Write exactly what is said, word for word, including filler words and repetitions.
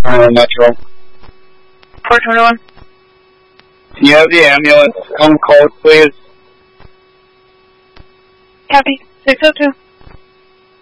uh, Metro. four twenty-one. Can you have the ambulance come close, please? Copy. six oh two.